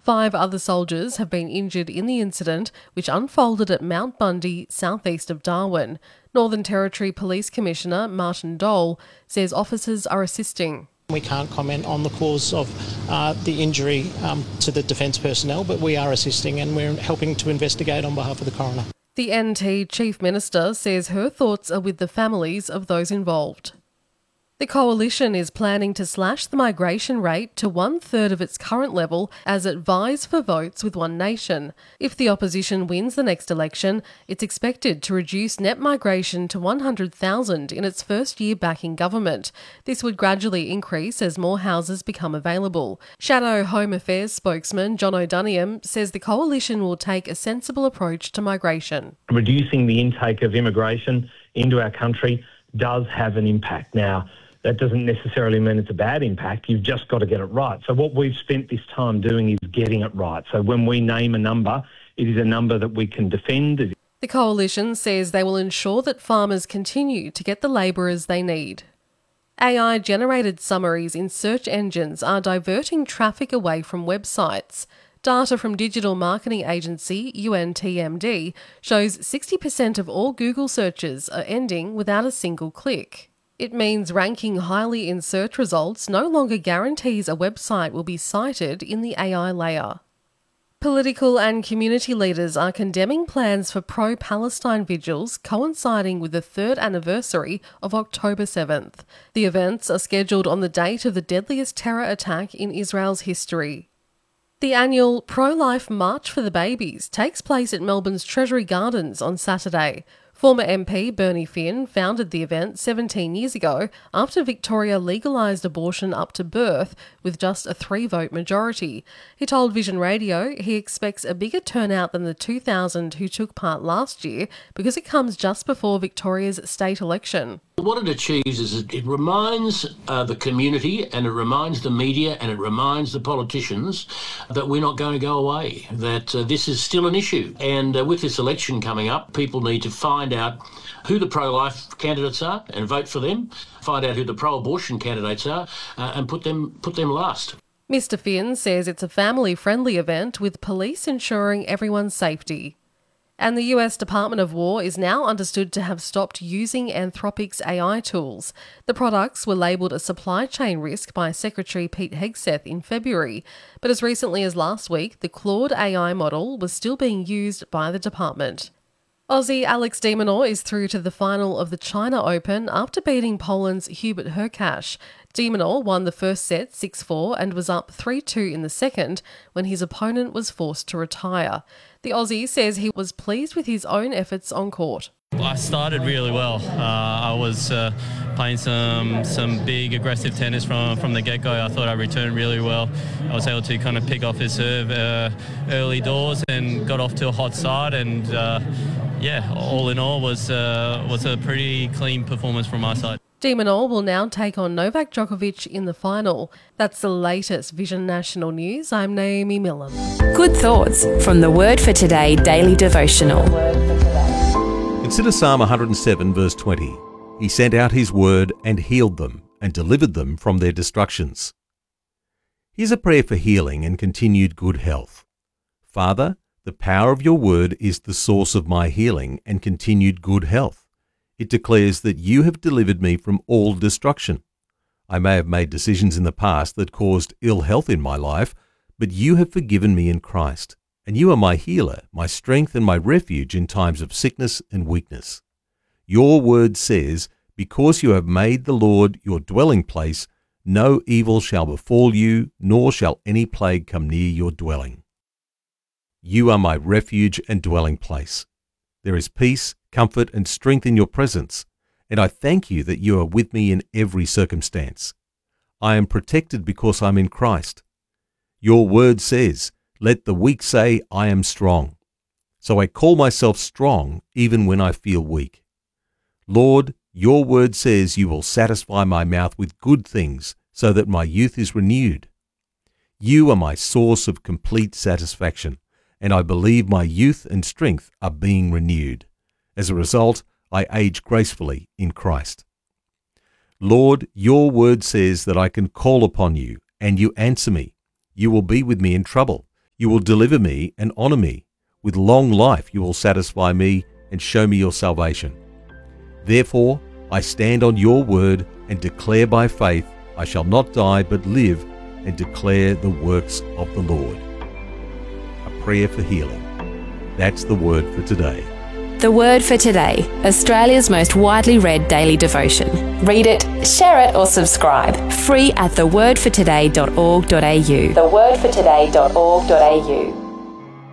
5 other soldiers have been injured in the incident, which unfolded at Mount Bundy, southeast of Darwin. Northern Territory Police Commissioner Martin Dole says officers are assisting. We can't comment on the cause of the injury to the defence personnel, but we are assisting and we're helping to investigate on behalf of the coroner. The NT Chief Minister says her thoughts are with the families of those involved. The Coalition is planning to slash the migration rate to 1/3 of its current level as it vies for votes with One Nation. If the opposition wins the next election, it's expected to reduce net migration to 100,000 in its first year back in government. This would gradually increase as more houses become available. Shadow Home Affairs spokesman John O'Doniam says the Coalition will take a sensible approach to migration. Reducing the intake of immigration into our country does have an impact. Now, that doesn't necessarily mean it's a bad impact. You've just got to get it right. So what we've spent this time doing is getting it right. So when we name a number, it is a number that we can defend. The Coalition says they will ensure that farmers continue to get the labourers they need. AI-generated summaries in search engines are diverting traffic away from websites. Data from digital marketing agency UNTMD shows 60% of all Google searches are ending without a single click. It means ranking highly in search results no longer guarantees a website will be cited in the AI layer. Political and community leaders are condemning plans for pro-Palestine vigils coinciding with the 3rd anniversary of October 7th. The events are scheduled on the date of the deadliest terror attack in Israel's history. The annual Pro-Life March for the Babies takes place at Melbourne's Treasury Gardens on Saturday. Former MP Bernie Finn founded the event 17 years ago after Victoria legalised abortion up to birth with just a 3-vote majority. He told Vision Radio he expects a bigger turnout than the 2,000 who took part last year because it comes just before Victoria's state election. What it achieves is it reminds the community and it reminds the media and it reminds the politicians that we're not going to go away, that this is still an issue. And with this election coming up, people need to find out who the pro-life candidates are and vote for them, find out who the pro-abortion candidates are and put them last. Mr Finn says it's a family-friendly event with police ensuring everyone's safety. And the US Department of War is now understood to have stopped using Anthropic's AI tools. The products were labelled a supply chain risk by Secretary Pete Hegseth in February, but as recently as last week, the Claude AI model was still being used by the department. Aussie Alex de Minaur is through to the final of the China Open after beating Poland's Hubert Hurkacz. De Minaur won the first set 6-4 and was up 3-2 in the second when his opponent was forced to retire. The Aussie says he was pleased with his own efforts on court. I started really well. I was playing some big aggressive tennis from the get-go. I thought I returned really well. I was able to kind of pick off his serve early doors and got off to a hot start. And all in all was a pretty clean performance from my side. De Minaur will now take on Novak Djokovic in the final. That's the latest Vision National News. I'm Naomi Millen. Good thoughts from the Word for Today daily devotional. Consider Psalm 107 verse 20. He sent out his word and healed them and delivered them from their destructions. Here's a prayer for healing and continued good health. Father, the power of your word is the source of my healing and continued good health. It declares that you have delivered me from all destruction. I may have made decisions in the past that caused ill health in my life, but you have forgiven me in Christ, and you are my healer, my strength and my refuge in times of sickness and weakness. Your word says, because you have made the Lord your dwelling place, no evil shall befall you, nor shall any plague come near your dwelling. You are my refuge and dwelling place. There is peace, comfort and strength in your presence, and I thank you that you are with me in every circumstance. I am protected because I'm in Christ. Your word says, let the weak say, I am strong. So I call myself strong even when I feel weak. Lord, your word says you will satisfy my mouth with good things so that my youth is renewed. You are my source of complete satisfaction, and I believe my youth and strength are being renewed. As a result, I age gracefully in Christ. Lord, your word says that I can call upon you, and you answer me. You will be with me in trouble. You will deliver me and honour me. With long life you will satisfy me and show me your salvation. Therefore, I stand on your word and declare by faith I shall not die but live and declare the works of the Lord. A prayer for healing. That's the word for today. The Word for Today, Australia's most widely read daily devotion. Read it, share it or subscribe. Free at thewordfortoday.org.au. Thewordfortoday.org.au.